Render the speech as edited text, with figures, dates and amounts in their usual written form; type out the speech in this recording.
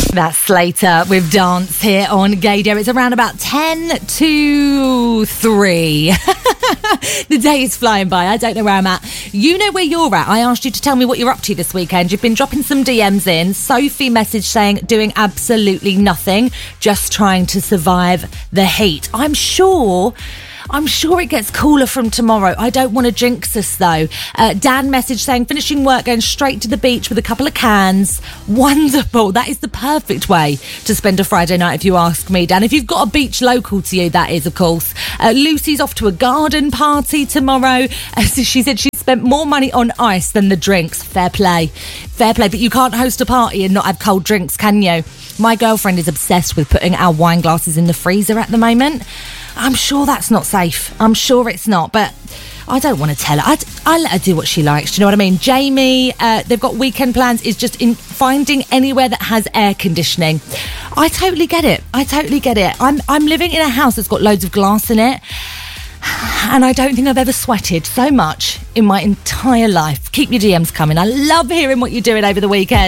That's Slater with Dance here on Gaydar. It's around about 10 to 3. The day is flying by. I don't know where I'm at. You know where you're at. I asked you to tell me what you're up to this weekend. You've been dropping some DMs in. Sophie messaged saying doing absolutely nothing, just trying to survive the heat. I'm sure it gets cooler from tomorrow. I don't want to jinx us though. Dan messaged saying finishing work, going straight to the beach with a couple of cans. Wonderful. That is the perfect way to spend a Friday night if you ask me, Dan. If you've got a beach local to you, that is, of course. Lucy's off to a garden party tomorrow. She said she spent more money on ice than the drinks. Fair play. Fair play. But you can't host a party and not have cold drinks, can you? My girlfriend is obsessed with putting our wine glasses in the freezer at the moment. I'm sure that's not safe. I'm sure it's not, but I don't want to tell her. I let her do what she likes. Do you know what I mean? Jamie, they've got weekend plans, is just in finding anywhere that has air conditioning. I totally get it. I'm living in a house that's got loads of glass in it, and I don't think I've ever sweated so much in my entire life. Keep your DMs coming. I love hearing what you're doing over the weekend.